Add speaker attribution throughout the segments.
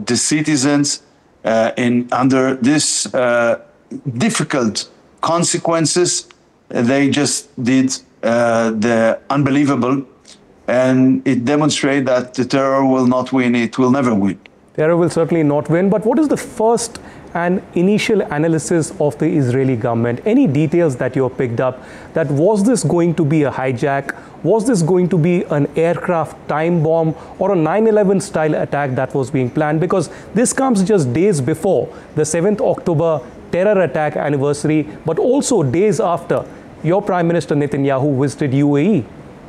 Speaker 1: the citizens under this difficult consequences. They just did the unbelievable, and it demonstrates that the terror will not win. It will never win.
Speaker 2: Terror will certainly not win. But what is the first and initial analysis of the Israeli government? Any details that you have picked up? That was this going to be a hijack? Was this going to be an aircraft time bomb or a 9/11 style attack that was being planned? Because this comes just days before the 7th October terror attack anniversary, but also days after your Prime Minister Netanyahu visited UAE.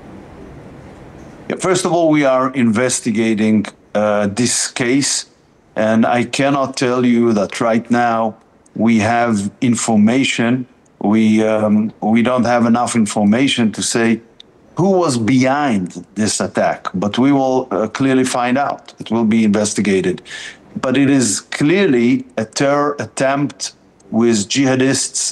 Speaker 1: First of all, we are investigating this case, and I cannot tell you that right now we have information. We don't have enough information to say who was behind this attack, but we will clearly find out. It will be investigated. But it is clearly a terror attempt with jihadists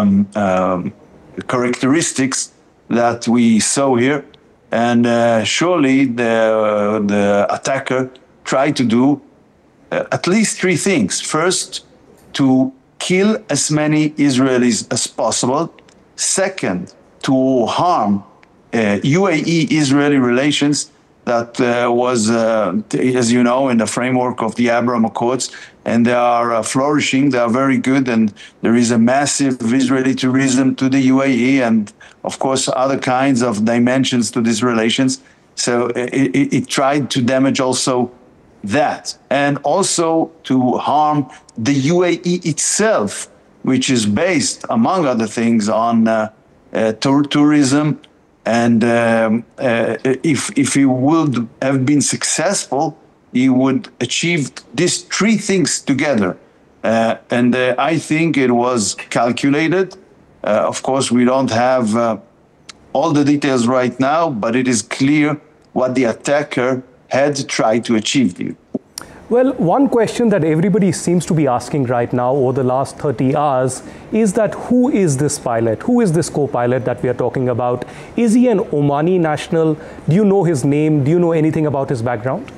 Speaker 1: characteristics that we saw here. And surely the attacker tried to do at least three things. First, to kill as many Israelis as possible. Second, to harm UAE-Israeli relations that was, as you know, in the framework of the Abraham Accords, and they are flourishing, they are very good, and there is a massive Israeli tourism to the UAE, and of course other kinds of dimensions to these relations. So it tried to damage also that, and also to harm the UAE itself, which is based, among other things, on tourism. And if he would have been successful, he would achieve these three things together. And I think it was calculated. Of course, we don't have all the details right now, but it is clear what the attacker had tried to achieve here.
Speaker 2: Well, one question that everybody seems to be asking right now over the last 30 hours is that who is this pilot? Who is this co-pilot that we are talking about? Is he an Omani national? Do you know his name? Do you know anything about his background?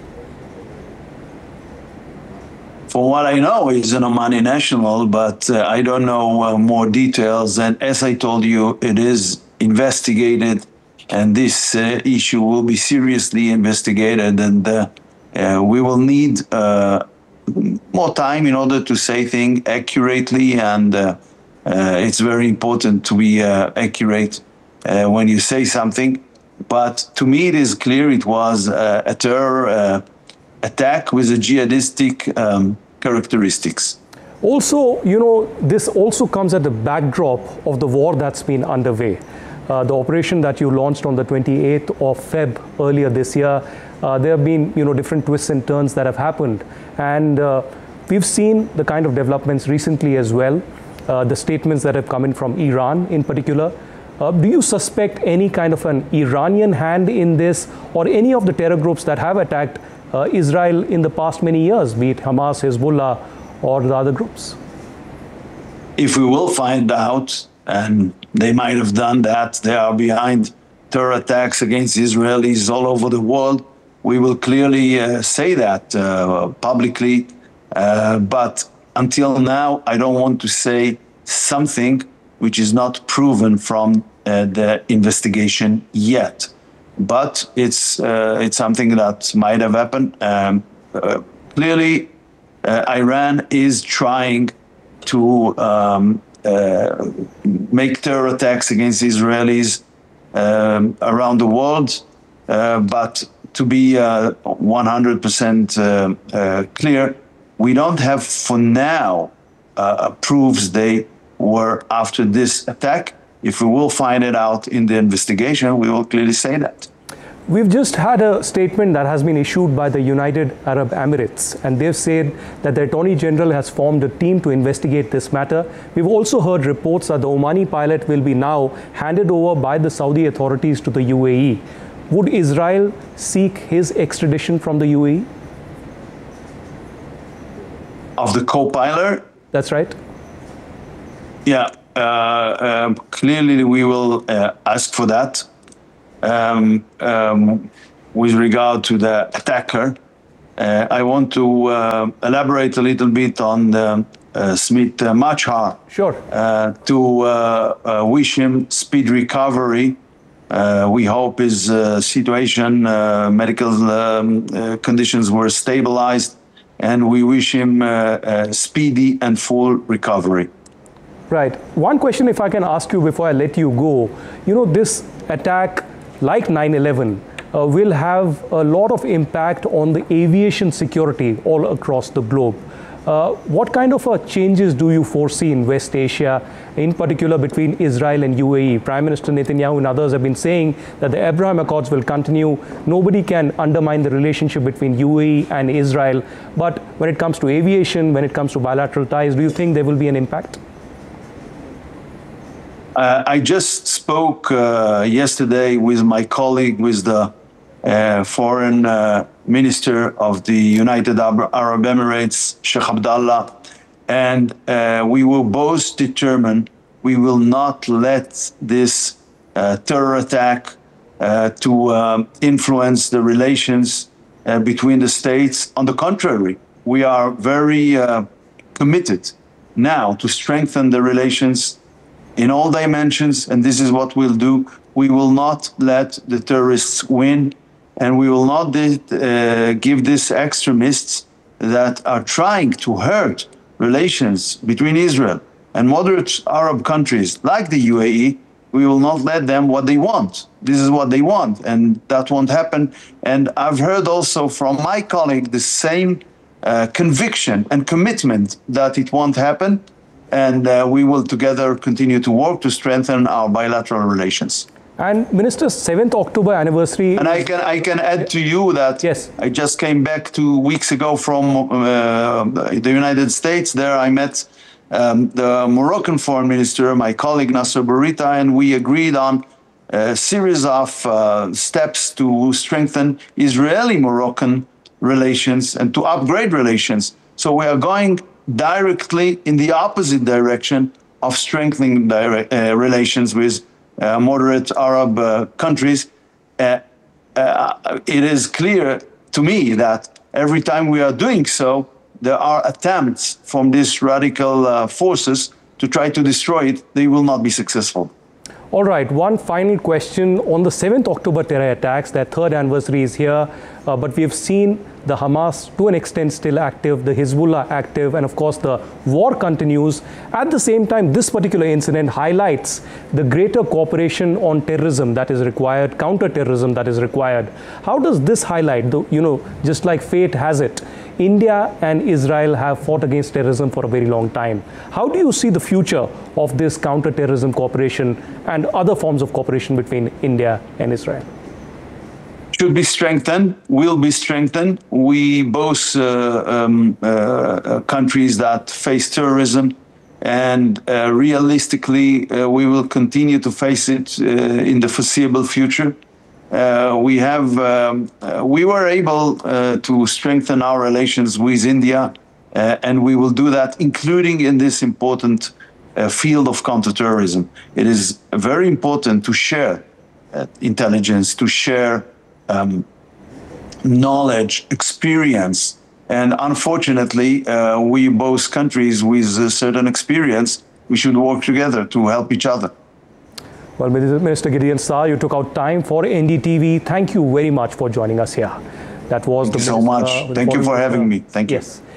Speaker 1: From what I know, he's an Omani national, but I don't know more details. And as I told you, it is investigated, and this issue will be seriously investigated, and we will need more time in order to say things accurately, and it's very important to be accurate when you say something. But to me, it is clear it was a terror attack with a jihadistic characteristics.
Speaker 2: Also, you know, this also comes at the backdrop of the war that's been underway. The operation that you launched on the 28th of Feb earlier this year, there have been, you know, different twists and turns that have happened. And we've seen the kind of developments recently as well, the statements that have come in from Iran in particular. Do you suspect any kind of an Iranian hand in this, or any of the terror groups that have attacked Israel in the past many years, be it Hamas, Hezbollah, or the other groups?
Speaker 1: If we will find out, and they might have done that, they are behind terror attacks against Israelis all over the world, we will clearly say that publicly. But until now, I don't want to say something which is not proven from the investigation yet. But it's something that might have happened. Clearly, Iran is trying to make terror attacks against Israelis around the world. But to be 100% clear, we don't have for now proofs they were after this attack. If we will find it out in the investigation, we will clearly say that.
Speaker 2: We've just had a statement that has been issued by the United Arab Emirates, and they've said that the Attorney General has formed a team to investigate this matter. We've also heard reports that the Omani pilot will be now handed over by the Saudi authorities to the UAE. Would Israel seek his extradition from the UAE?
Speaker 1: Of the co-pilot?
Speaker 2: That's right.
Speaker 1: Yeah, clearly we will ask for that. With regard to the attacker, I want to elaborate a little bit on Smit Machar.
Speaker 2: Sure.
Speaker 1: To wish him speed recovery. We hope his situation, medical conditions were stabilized, and we wish him speedy and full recovery.
Speaker 2: Right. One question, if I can ask you before I let you go, this attack, like 9/11, will have a lot of impact on the aviation security all across the globe. What kind of changes do you foresee in West Asia, in particular between Israel and UAE? Prime Minister Netanyahu and others have been saying that the Abraham Accords will continue. Nobody can undermine the relationship between UAE and Israel. But when it comes to aviation, when it comes to bilateral ties, do you think there will be an impact?
Speaker 1: I just spoke yesterday with my colleague, with the foreign minister of the United Arab Emirates, Sheikh Abdullah, and we were both determined we will not let this terror attack to influence the relations between the states. On the contrary, we are very committed now to strengthen the relations in all dimensions, and this is what we'll do. We will not let the terrorists win, and we will not give these extremists that are trying to hurt relations between Israel and moderate Arab countries like the UAE, we will not let them what they want. This is what they want, and that won't happen. And I've heard also from my colleague the same conviction and commitment that it won't happen, and we will together continue to work to strengthen our bilateral relations.
Speaker 2: And Minister, 7th October anniversary.
Speaker 1: And I can add to you that
Speaker 2: yes.
Speaker 1: I just came back 2 weeks ago from the United States. There I met the Moroccan foreign minister, my colleague Nasser Bourita, and we agreed on a series of steps to strengthen Israeli-Moroccan relations and to upgrade relations. So we are going directly in the opposite direction of strengthening relations with moderate Arab countries. It is clear to me that every time we are doing so, there are attempts from these radical forces to try to destroy it. They will not be successful.
Speaker 2: All right, one final question on the 7th October terror attacks. Their third anniversary is here, but we have seen the Hamas to an extent still active, the Hezbollah active, and of course the war continues. At the same time, this particular incident highlights the greater cooperation on terrorism that is required, counter-terrorism that is required. How does this highlight, just like fate has it, India and Israel have fought against terrorism for a very long time. How do you see the future of this counter-terrorism cooperation and other forms of cooperation between India and Israel?
Speaker 1: Should be strengthened, will be strengthened. We both countries that face terrorism, and realistically, we will continue to face it in the foreseeable future. We were able to strengthen our relations with India, and we will do that, including in this important field of counterterrorism. It is very important to share intelligence, to share knowledge, experience, and unfortunately, we both countries with a certain experience, we should work together to help each other.
Speaker 2: Well, Minister Gideon Saar, you took out time for NDTV. Thank you very much for joining us here. That was
Speaker 1: Thank you so much. Thank you for having me. Thank you.
Speaker 2: Yes.